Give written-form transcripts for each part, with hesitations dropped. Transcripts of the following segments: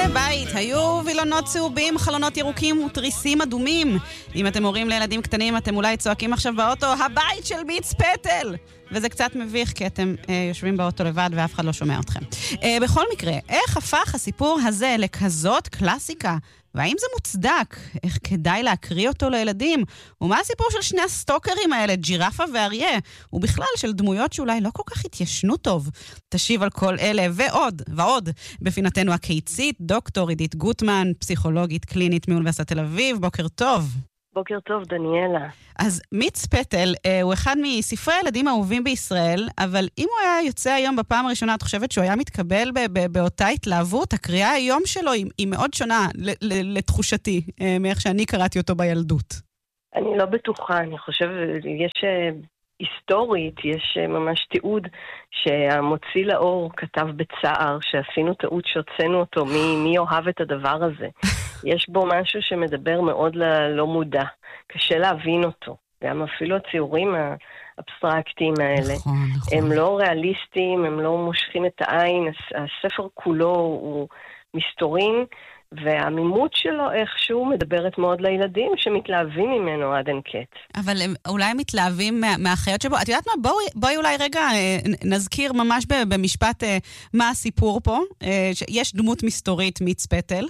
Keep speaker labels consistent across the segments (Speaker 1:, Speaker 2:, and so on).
Speaker 1: בית, היו וילונות צהובים, חלונות ירוקים ותריסים אדומים. אם אתם הורים לילדים קטנים, אתם אולי צועקים עכשיו באוטו, הבית של מיץ פטל! וזה קצת מביך, כי אתם יושבים באוטו לבד ואף אחד לא שומע אתכם. בכל מקרה, איך הפך הסיפור הזה לכזאת קלאסיקה? והאם זה מוצדק? איך כדאי להקריא אותו לילדים? ומה הסיפור של שני הסטוקרים האלה, ג'ירפה ואריה? ובכלל של דמויות שאולי לא כל כך התיישנו טוב. תשיב על כל אלה ועוד בפינתנו הקיצית, דוקטור עידית גוטמן, פסיכולוגית קלינית מאוניברסיטת תל אביב. בוקר טוב.
Speaker 2: בוקר טוב, דניאלה.
Speaker 1: אז מיץ פטל הוא אחד מספרי הילדים האהובים בישראל, אבל אם הוא היה יוצא היום בפעם הראשונה, את חושבת שהוא היה מתקבל באותה התלהבות? הקריאה היום שלו היא מאוד שונה לתחושתי, מאיך שאני קראתי אותו בילדות.
Speaker 2: אני לא בטוחה, אני חושבת, יש היסטורית, יש ממש תיעוד שהמוציא לאור כתב בצער, שעשינו טעות שהוצאנו אותו, מי אוהב את הדבר הזה. יש בו משהו שמדבר מאוד ללא מודע, קשה להבין אותו. גם אפילו הציורים האבסטרקטיים האלה,
Speaker 1: נכון.
Speaker 2: הם לא ריאליסטיים, הם לא מושכים את העין, הספר כולו הוא מסתורין, והעמימות שלו איכשהו מדברת מאוד לילדים שמתלהבים ממנו עד אין קץ.
Speaker 1: אבל הם אולי מתלהבים מהחיות שבו. את יודעת מה? בואי אולי רגע נזכיר ממש במשפט מה הסיפור פה. יש דמות מסתורית מיץ פטל,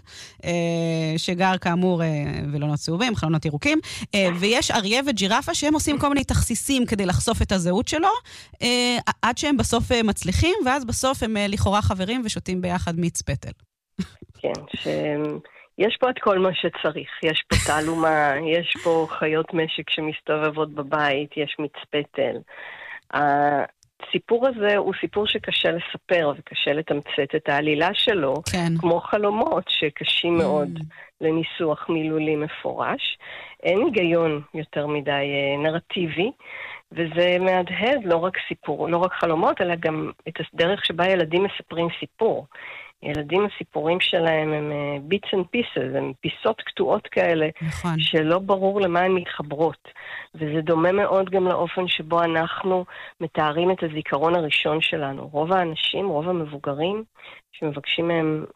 Speaker 1: שגר כאמור וילונות צהובים, חלונות ירוקים, ויש אריה וג'ירפה שהם עושים כל מיני תכסיסים כדי לחשוף את הזהות שלו, עד שהם בסוף מצליחים, ואז בסוף הם לכאורה חברים ושותים ביחד מיץ פטל.
Speaker 2: כן, שיש פה את כל מה שצריך. יש פה תעלומה, יש פה חיות משק שמסתובבות בבית, יש מיץ פטל. הסיפור הזה הוא סיפור שקשה לספר וקשה לתמצת את העלילה שלו,
Speaker 1: כן.
Speaker 2: כמו חלומות שקשים מאוד לניסוח מילולי מפורש. אין היגיון יותר מדי נרטיבי, וזה מהדהד לא רק סיפור, לא רק חלומות, אלא גם את הדרך שבה ילדים מספרים סיפור. ילדים, הסיפורים שלהם הם bits and pieces, הם פיסות קטועות כאלה,
Speaker 1: נכון.
Speaker 2: שלא ברור למה הן מתחברות. וזה דומה מאוד גם לאופן שבו אנחנו מתארים את הזיכרון הראשון שלנו. רוב האנשים, רוב המבוגרים, שמבקשים מהם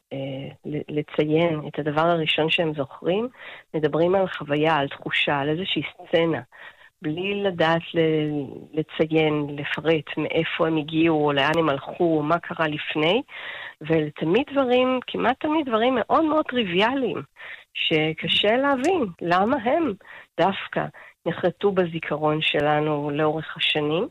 Speaker 2: לציין את הדבר הראשון שהם זוכרים, מדברים על חוויה, על תחושה, על איזושהי סצנה. בלי לדעת לציין, לפרט מאיפה הם הגיעו, או לאן הם הלכו, או מה קרה לפני, ולתמיד דברים, כמעט תמיד דברים מאוד מאוד טריוויאליים, שקשה להבין למה הם דווקא נחרטו בזיכרון שלנו לאורך השנים,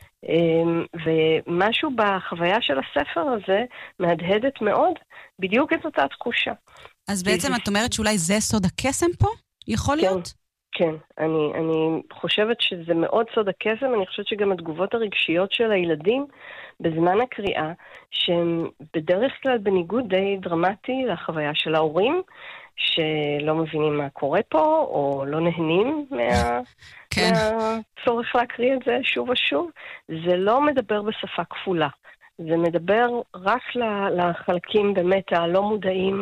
Speaker 2: ומשהו בחוויה של הספר הזה מהדהדת מאוד בדיוק את אותה תחושה.
Speaker 1: אז בעצם את אומרת שאולי זה סוד הקסם פה? יכול להיות?
Speaker 2: כן, אני חושבת שזה מאוד סוד הקסם, אני חושבת שגם התגובות הרגשיות של הילדים בזמן הקריאה, שהם בדרך כלל בניגוד די דרמטי לחוויה של ההורים, שלא מבינים מה קורה פה, או לא נהנים מהצורך להקריא את זה שוב ושוב. זה לא מדבר בשפה כפולה, זה מדבר רק לחלקים באמת הלא מודעים,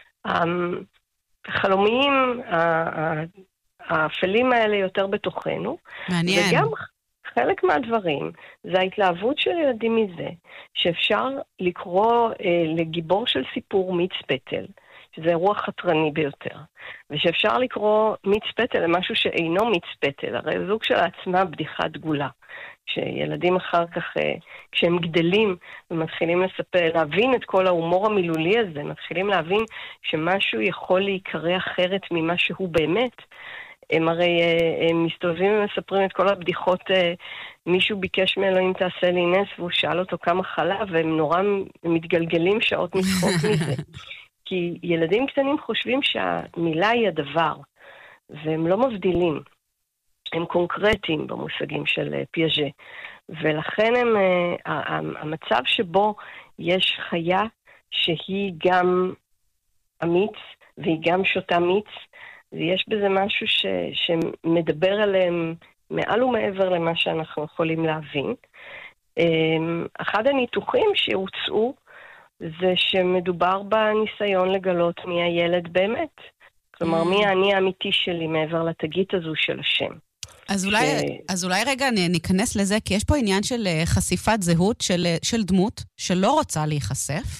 Speaker 2: החלומיים, האפלים האלה יותר בתוכנו.
Speaker 1: מעניין.
Speaker 2: וגם חלק מהדברים זה ההתלהבות של ילדים מזה, שאפשר לקרוא לגיבור של סיפור מיץ פטל, שזה אירוע חתרני ביותר, ושאפשר לקרוא מיץ פטל למשהו שאינו מיץ פטל, הרי זו כשלעצמה בדיחה דגולה. שילדים אחר כך, כשהם גדלים ומתחילים להבין את כל ההומור המילולי הזה, מתחילים להבין שמשהו יכול להיקרא אחרת ממה שהוא באמת, הם הרי הם מסתובבים ומספרים את כל הבדיחות, מישהו ביקש מאלוהים תעשה לי נס, והוא שאל אותו כמה חלב, והם נורא מתגלגלים שעות מצחוק מזה. כי ילדים קטנים חושבים שהמילה היא הדבר, והם לא מבדילים. הם קונקרטיים במושגים של פיאז'ה. ולכן המצב שבו יש חיה שהיא גם אמיץ, והיא גם שותה מיץ, ויש בזה משהו שמדבר עליהם מעל ומעבר למה שאנחנו יכולים להבין. אחד הניתוחים שהוצאו זה שמדובר בניסיון לגלות מי הילד באמת. כלומר, מי האני האמיתי שלי מעבר לתגית הזו של השם.
Speaker 1: אז אולי רגע ניכנס לזה, כי יש פה עניין של חשיפת זהות של דמות שלא רוצה להיחשף,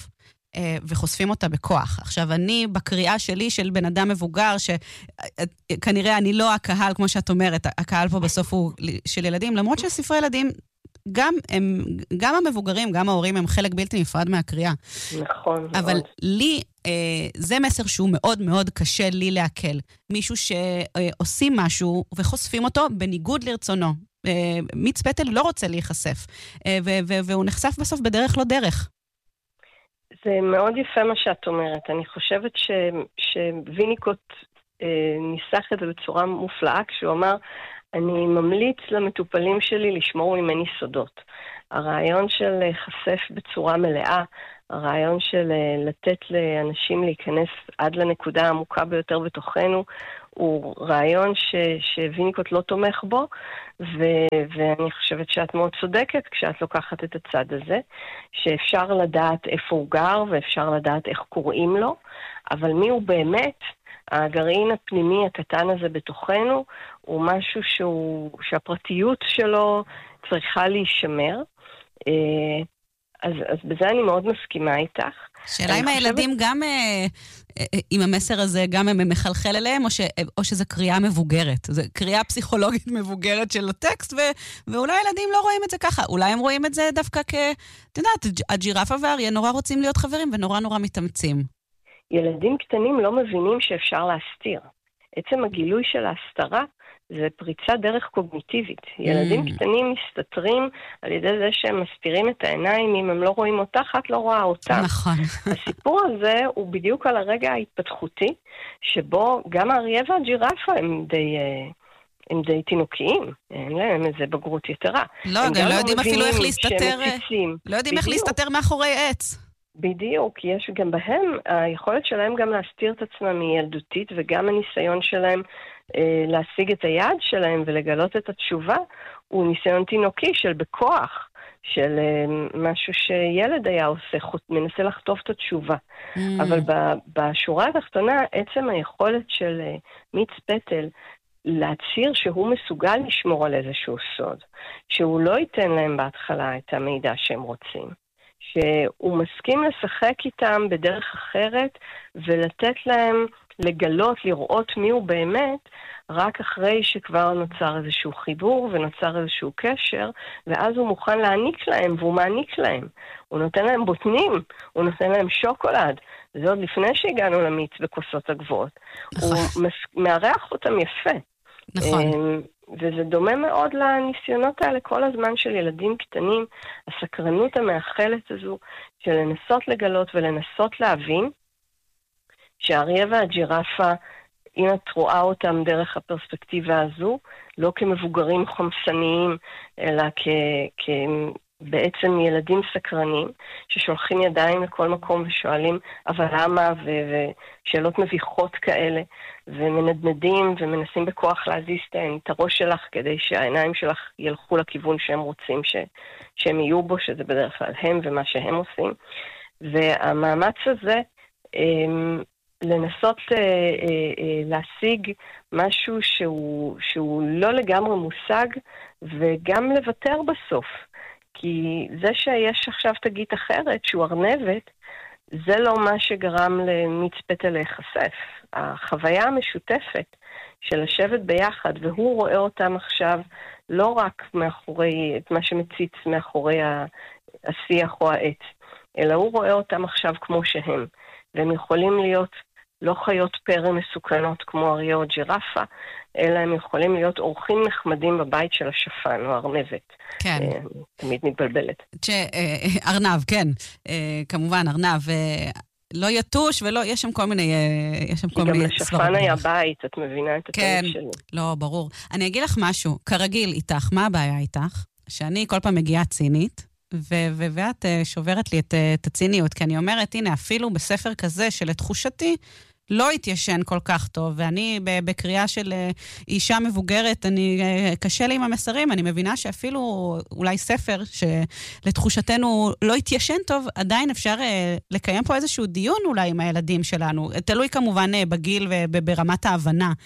Speaker 1: וחושפים אותה בכוח. עכשיו, אני, בקריאה שלי של בן אדם מבוגר, שכנראה אני לא הקהל, כמו שאת אומרת, הקהל פה בסוף הוא של ילדים, למרות שספרי ילדים, גם המבוגרים, גם ההורים, הם חלק בלתי נפרד מהקריאה.
Speaker 2: נכון.
Speaker 1: אבל לי, זה מסר שהוא מאוד מאוד קשה לי להקל. מישהו שעושים משהו וחושפים אותו בניגוד לרצונו. מיץ פטל לא רוצה להיחשף, והוא נחשף בסוף בדרך לא דרך.
Speaker 2: זה מאוד יפה מה שאת אומרת. אני חושבת שוויניקוט ניסח את זה בצורה מופלאה, כשהוא אמר, אני ממליץ למטופלים שלי לשמור ממני סודות. הרעיון של חשף בצורה מלאה, הרעיון של לתת לאנשים להיכנס עד לנקודה העמוקה ביותר בתוכנו, הוא רעיון שוויניקוט לא תומך בו, ואני חושבת שאת מאוד צודקת כשאת לוקחת את הצד הזה, שאפשר לדעת איפה הוא גר ואפשר לדעת איך קוראים לו, אבל מי הוא באמת? הגרעין הפנימי הקטן הזה בתוכנו הוא משהו שהפרטיות שלו צריכה להישמר. אז בזה אני מאוד מסכימה איתך.
Speaker 1: שאלה אם הילדים גם, עם המסר הזה, גם הם מחלחל אליהם, או שזה קריאה מבוגרת. זה קריאה פסיכולוגית מבוגרת של הטקסט, ואולי הילדים לא רואים את זה ככה. אולי הם רואים את זה דווקא את יודעת, הג'ירפה והאריה נורא רוצים להיות חברים, ונורא נורא מתאמצים.
Speaker 2: ילדים קטנים לא מבינים שאפשר להסתיר. עצם הגילוי של ההסתרה, זה פריצה דרך קוגניטיבית. ילדים קטנים מסתתרים על ידי זה שהם מסתירים את העיניים, אם הם לא רואים אותך, את לא רואה אותם.
Speaker 1: נכון.
Speaker 2: הסיפור הזה הוא בדיוק על הרגע ההתפתחותי, שבו גם האריה והג'ירפה הם די תינוקיים, אין להם איזה בגרות יתרה.
Speaker 1: לא, גם לא יודעים אפילו איך להסתתר, לא יודעים איך להסתתר מאחורי עץ.
Speaker 2: בדיוק, יש גם בהם, היכולת שלהם גם להסתיר את עצמם היא ילדותית, וגם הניסיון שלהם להשיג את היעד שלהם ולגלות את התשובה, הוא ניסיון תינוקי של בכוח, של משהו שילד היה עושה, מנסה לחטוף את התשובה. אבל בשורה התחתונה, עצם היכולת של מיץ פטל, להצהיר שהוא מסוגל לשמור על איזשהו סוד, שהוא לא ייתן להם בהתחלה את המידע שהם רוצים. שהוא מסכים לשחק איתם בדרך אחרת, ולתת להם לגלות, לראות מי הוא באמת, רק אחרי שכבר נוצר איזשהו חיבור, ונוצר איזשהו קשר, ואז הוא מוכן להעניק להם, והוא מעניק להם. הוא נותן להם בוטנים, הוא נותן להם שוקולד, זה עוד לפני שהגענו למיץ בכוסות הגבוהות. הוא מארח אותם יפה.
Speaker 1: נכון.
Speaker 2: וזה דומה מאוד לניסיונות האלה כל הזמן של ילדים קטנים, הסקרנות המאכלת הזו של לנסות לגלות ולנסות להבין שהאריה והג'ירפה, אם את רואה אותם דרך הפרספקטיבה הזו, לא כמבוגרים חומסניים, אלא בעצם ילדים סקרנים, ששולחים ידיים לכל מקום ושואלים, אבל למה, ושאלות מביכות כאלה, ומנדנדים ומנסים בכוח להזיז את הראש שלך, כדי שהעיניים שלך ילכו לכיוון שהם רוצים שהם יהיו בו, שזה בדרך כלל הם ומה שהם עושים. והמאמץ הזה, לנסות להשיג משהו שהוא לא לגמרי מושג, וגם לוותר בסוף. כי זה שיש עכשיו תגית אחרת, שהוא ארנבת, זה לא מה שגרם למיץ פטל להיחשף. החוויה המשותפת של לשבת ביחד, והוא רואה אותם עכשיו לא רק מאחורי, את מה שמציץ מאחורי השיח או העץ, אלא הוא רואה אותם עכשיו כמו שהם. והם יכולים להיות לא חיות פרא מסוכנות כמו אריה או ג'ירפה, אלא הם יכולים להיות אורחים נחמדים בבית של השפן או ארנבת.
Speaker 1: כן.
Speaker 2: תמיד מתבלבלת.
Speaker 1: ארנב, כן. כמובן, ארנב. לא יתוש ולא, יש שם כל מיני סברות.
Speaker 2: גם לשפן היה בית, את מבינה את התאריך שלי.
Speaker 1: כן, לא, ברור. אני אגיד לך משהו, כרגיל איתך, מה הבעיה איתך? שאני כל פעם מגיעה צינית, ואת שוברת לי את הציניות, כי אני אומרת, הנה, אפילו בספר כזה שלתחושתי, לא התיישן כל כך טוב, ואני בקריאה של אישה מבוגרת, קשה לי עם המסרים, אני מבינה שאפילו אולי ספר שלתחושתנו לא התיישן טוב, עדיין אפשר לקיים פה איזשהו דיון אולי עם הילדים שלנו, תלוי כמובן בגיל וברמת ההבנה,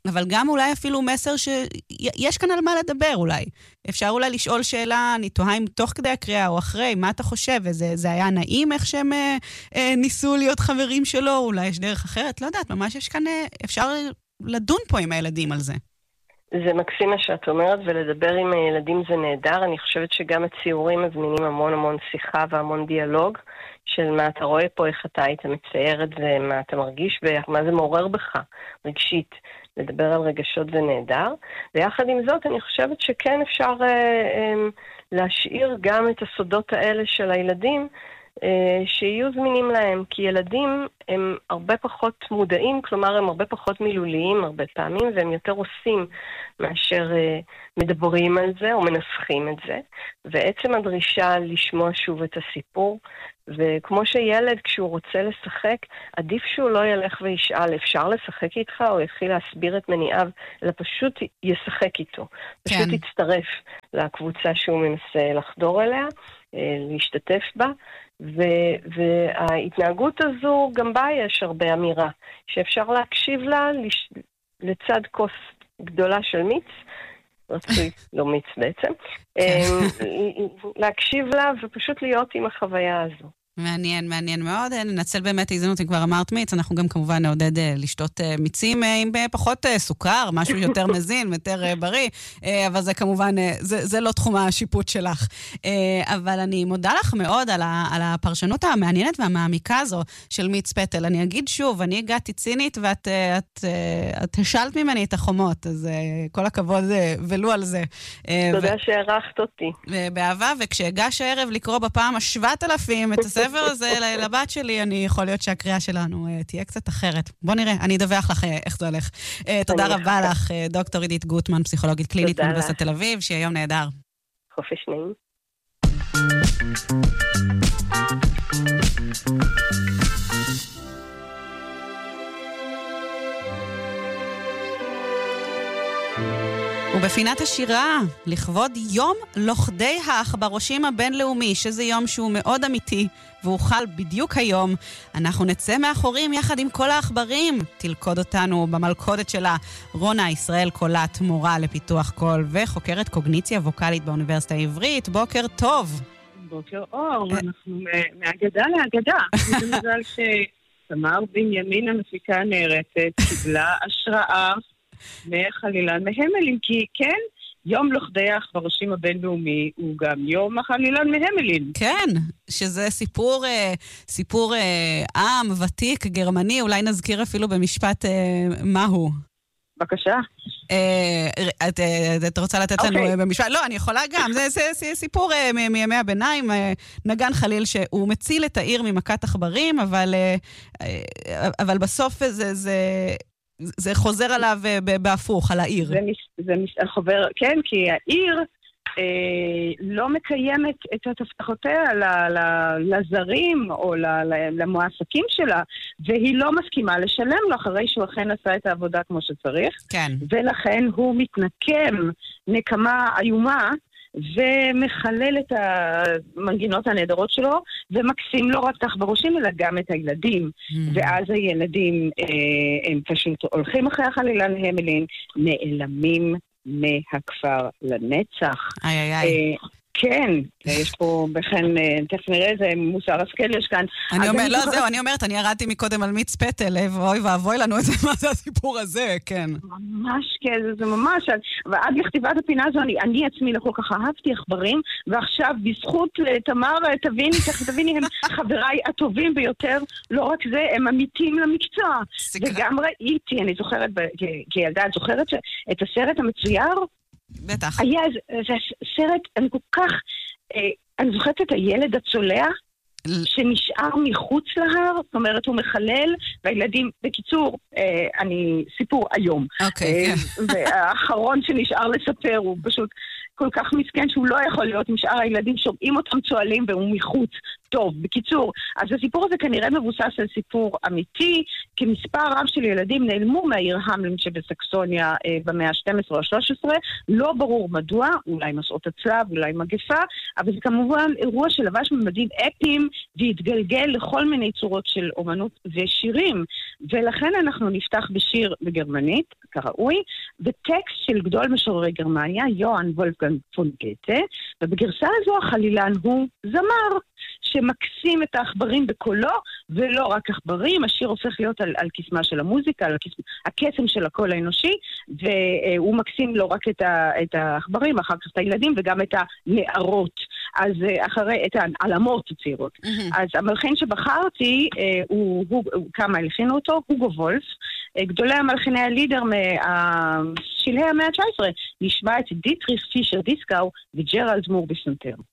Speaker 1: אבל גם אולי אפילו מסר שיש כאן על מה לדבר אולי. אפשר אולי לשאול שאלה, אני תוהה אם תוך כדי הקריאה או אחרי, מה אתה חושב? וזה היה נעים איך שהם ניסו להיות חברים שלו, אולי יש דרך אחרת, לא יודעת, ממש יש כאן, אפשר לדון פה עם הילדים על זה.
Speaker 2: זה מקסים מה שאת אומרת, ולדבר עם הילדים זה נהדר. אני חושבת שגם הציורים מזמינים המון שיחה והמון דיאלוג, של מה אתה רואה פה, איך אתה היית מצייר את זה, מה אתה מרגיש ומה זה מעורר בך, רגשית. לדבר על רגשות זה נהדר. ויחד עם זאת, אני חושבת שכן אפשר להשאיר גם את הסודות האלה של הילדים, שיהיו זמינים להם, כי ילדים הם הרבה פחות מודעים, כלומר הם הרבה פחות מילוליים הרבה פעמים, והם יותר עושים מאשר מדברים על זה או מנסחים את זה. ועצם הדרישה לשמוע שוב את הסיפור, וכמו שילד כשהוא רוצה לשחק, עדיף שהוא לא ילך וישאל, אפשר לשחק איתך, או יתחיל להסביר את מניעיו, אלא פשוט ישחק איתו. כן. פשוט יצטרף לקבוצה שהוא מנסה לחדור אליה, להשתתף בה, וההתנהגות הזו גם בה יש הרבה אמירה, שאפשר להקשיב לה לצד כוס גדולה של מיץ, רצוי, לא מיץ בעצם, להקשיב לה ופשוט להיות עם החוויה הזו.
Speaker 1: מעניין מאוד. ננצל באמת הזדמנות, אם כבר אמרת מיץ, אנחנו גם כמובן נעודד לשתות מיצים עם פחות סוכר, משהו יותר מזין, יותר בריא, אבל זה כמובן, זה לא תחום השיפוט שלך. אבל אני מודה לך מאוד על הפרשנות המעניינת והמעמיקה הזו של מיץ פטל. אני אגיד שוב, אני הגעתי צינית ואת השלת ממני את החומות, אז כל הכבוד ולו על זה.
Speaker 2: תודה שהערכת אותי.
Speaker 1: באהבה, וכשהגש הערב לקרוא בפעם 7,000 את הספר הזה לבת שלי, אני יכול להיות שהקריאה שלנו תהיה קצת אחרת. בוא נראה, אני אדווח לך איך זה הולך. תודה רבה לך, דוקטור עידית גוטמן, פסיכולוגית קלינית באוניברסיטת תל אביב, שיהיה יום נהדר.
Speaker 2: חופש נעים.
Speaker 1: ובפינת השירה, לכבוד יום לוכדי העכברושים הבינלאומי, שזה יום שהוא מאוד אמיתי, והוא חל בדיוק היום, אנחנו נצא מאחורים יחד עם כל העכברים. תלכוד אותנו במלכודת שלה רונה ישראל קולט, מורה לפיתוח קול וחוקרת קוגניציה ווקלית באוניברסיטה העברית. בוקר טוב.
Speaker 3: בוקר אור, אנחנו מהגדה להגדה. זה מזל שתמר בנימין המפיקה הנערצת קיבלה השראה מחלילן מהמלין, כי כן, יום לוכדי העכברושים הבינלאומי הוא גם יום החלילן מהמלין.
Speaker 1: כן, שזה סיפור עם ותיק גרמני, אולי נזכיר אפילו במשפט מהו.
Speaker 3: בבקשה.
Speaker 1: את רוצה לתת לנו במשפט? לא, אני יכולה גם. זה סיפור מימי הביניים, נגן חליל שהוא מציל את העיר ממכת עכברים, אבל בסוף זה חוזר עליו בהפוך, על העיר.
Speaker 3: זה חובר, כן, כי העיר לא מקיימת את התפתחותיה לזרים או למועסקים שלה, והיא לא מסכימה לשלם לו אחרי שהוא אכן עשה את העבודה כמו שצריך.
Speaker 1: כן.
Speaker 3: ולכן הוא מתנקם נקמה איומה, ומחלל את המנגינות הנהדרות שלו, ומקסים לא רק את העכברושים, אלא גם את הילדים. ואז הילדים, הם פשוט הולכים אחרי החלילן מהמלין, נעלמים מהכפר לנצח. כן, יש פה בכן, תכף נראה איזה מוסר השכל יש כאן.
Speaker 1: אני אומרת, אני ירדתי מקודם על מיץ פטל, אוי ואבוי לנו את זה, מה זה הסיפור הזה, כן.
Speaker 3: ממש כן, זה ממש, ועד לכתיבת הפינה הזו, אני עצמי לא כל כך אהבתי עכברים, ועכשיו בזכות תמר, תביני, הם חבריי הטובים ביותר, לא רק זה, הם אמיתים למקצוע. וגם ראיתי, אני זוכרת, כילדה, את זוכרת את הסרט המצויר?
Speaker 1: בטח.
Speaker 3: היה איזה סרט, אני זוכרת את הילד הצולע, שנשאר מחוץ להר, זאת אומרת, הוא מחלל, והילדים, בקיצור, סיפור היום.
Speaker 1: אוקיי.
Speaker 3: והאחרון שנשאר לספר, הוא פשוט כל כך מסכן שהוא לא יכול להיות עם שאר הילדים, שומעים אותם צועלים והוא מחוץ. טוב, בקיצור, אז הסיפור הזה כנראה מבוסס על סיפור אמיתי, כי מספר רב של ילדים נעלמו מהעיר המלין שבסקסוניה במאה ה-12 או ה-13, לא ברור מדוע, אולי מסעות הצלב, אולי מגפה, אבל זה כמובן אירוע שלבש ממדים אפיים והתגלגל לכל מיני צורות של אומנות ושירים, ולכן אנחנו נפתח בשיר בגרמנית, כראוי, בטקסט של גדול משוררי גרמניה, יוהאן וולפגנג פון גתה, ובגרסה הזו החלילן הוא זמר, שמקסים את העכברים בקולו, ולא רק עכברים, השיר הופך להיות על קסמה של המוזיקה, על הקסם של הקול האנושי, והוא מקסים לא רק את העכברים, אחר כך את הילדים, וגם את הנערות, אז אחרי, את העלמות הצעירות. אז המלחין שבחרתי, כמה הלחינו אותו, הוגו וולף, גדולי המלחיני הלידר משלהי המאה ה-19, נשמע את דיטריך פישר דיסקאו וג'רלד מור בסנטר.